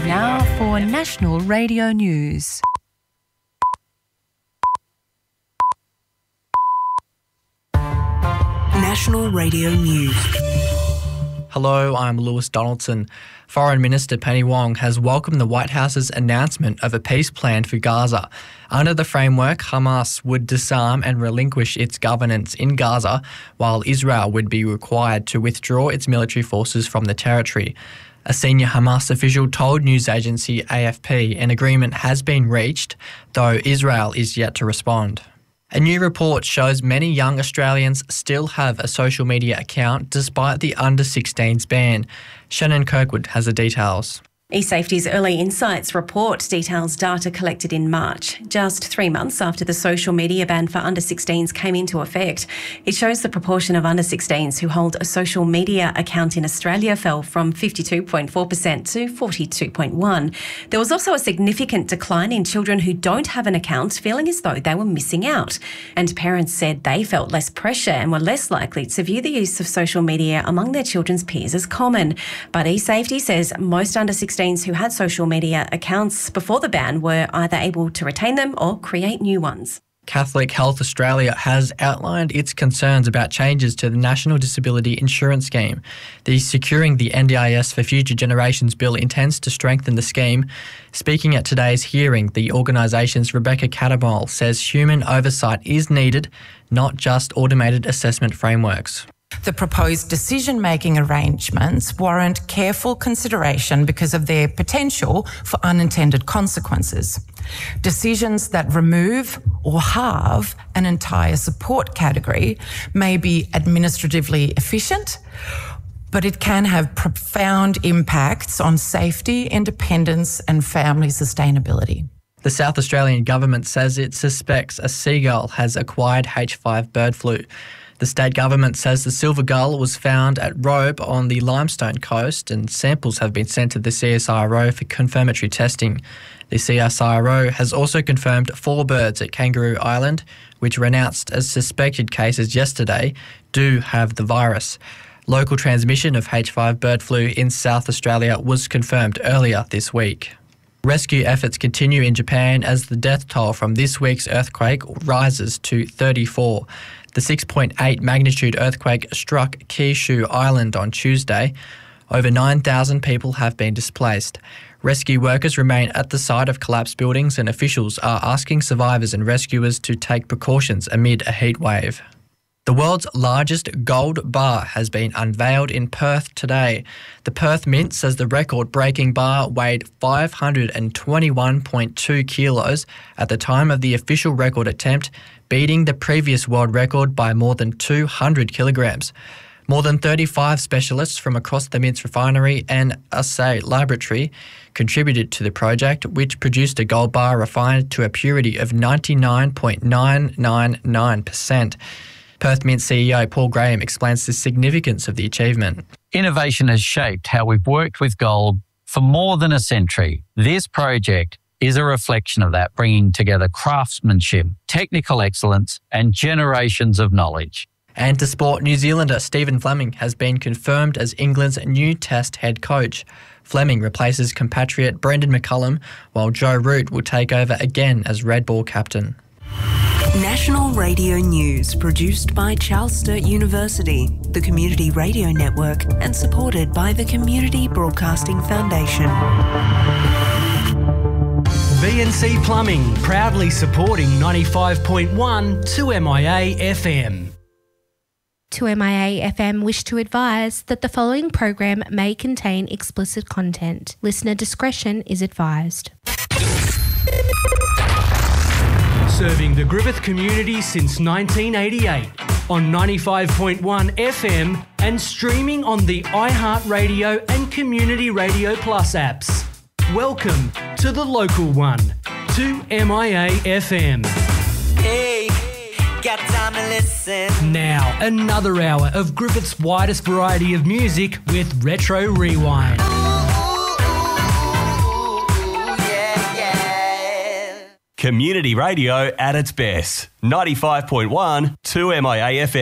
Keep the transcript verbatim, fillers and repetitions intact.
Time now for National Radio News. National Radio News. Hello, I'm Lewis Donaldson. Foreign Minister Penny Wong has welcomed the White House's announcement of a peace plan for Gaza. Under the framework, Hamas would disarm and relinquish its governance in Gaza, while Israel would be required to withdraw its military forces from the territory. A senior Hamas official told news agency A F P an agreement has been reached, though Israel is yet to respond. A new report shows many young Australians still have a social media account despite the under sixteens ban. Shannon Kirkwood has the details. eSafety's Early Insights report details data collected in March, just three months after the social media ban for under sixteens came into effect. It shows the proportion of under sixteens who hold a social media account in Australia fell from fifty-two point four percent to forty-two point one percent. There was also a significant decline in children who don't have an account, feeling as though they were missing out. And parents said they felt less pressure and were less likely to view the use of social media among their children's peers as common. But eSafety says most under sixteens who had social media accounts before the ban were either able to retain them or create new ones. Catholic Health Australia has outlined its concerns about changes to the National Disability Insurance Scheme. The Securing the N D I S for Future Generations bill intends to strengthen the scheme. Speaking at today's hearing, the organisation's Rebecca Catamol says human oversight is needed, not just automated assessment frameworks. The proposed decision-making arrangements warrant careful consideration because of their potential for unintended consequences. Decisions that remove or halve an entire support category may be administratively efficient, but it can have profound impacts on safety, independence and family sustainability. The South Australian government says it suspects a seagull has acquired H five bird flu. The state government says the silver gull was found at Robe on the Limestone Coast and samples have been sent to the C S I R O for confirmatory testing. The C S I R O has also confirmed four birds at Kangaroo Island, which were announced as suspected cases yesterday, do have the virus. Local transmission of H five bird flu in South Australia was confirmed earlier this week. Rescue efforts continue in Japan as the death toll from this week's earthquake rises to thirty-four. The six point eight magnitude earthquake struck Kyushu Island on Tuesday. Over nine thousand people have been displaced. Rescue workers remain at the site of collapsed buildings and officials are asking survivors and rescuers to take precautions amid a heat wave. The world's largest gold bar has been unveiled in Perth today. The Perth Mint says the record-breaking bar weighed five hundred twenty-one point two kilos at the time of the official record attempt, beating the previous world record by more than two hundred kilograms. More than thirty-five specialists from across the Mint's refinery and assay laboratory contributed to the project, which produced a gold bar refined to a purity of ninety-nine point nine nine nine percent. Perth Mint C E O Paul Graham explains the significance of the achievement. Innovation has shaped how we've worked with gold for more than a century. This project is a reflection of that, bringing together craftsmanship, technical excellence and generations of knowledge. And to sport, New Zealander Stephen Fleming has been confirmed as England's new Test head coach. Fleming replaces compatriot Brendan McCullum, while Joe Root will take over again as Red Ball captain. National Radio News, produced by Charles Sturt University, the Community Radio Network, and supported by the Community Broadcasting Foundation. B and C Plumbing, proudly supporting ninety-five point one two M I A F M. two M I A F M wish to advise that the following program may contain explicit content. Listener discretion is advised. Serving the Griffith community since nineteen eighty-eight on ninety-five point one F M and streaming on the iHeartRadio and Community Radio Plus apps. Welcome to the local one, two M I A F M. Hey, got time to listen. Now, another hour of Griffith's widest variety of music with Retro Rewind. Community radio at its best. ninety-five point one two M I A F M.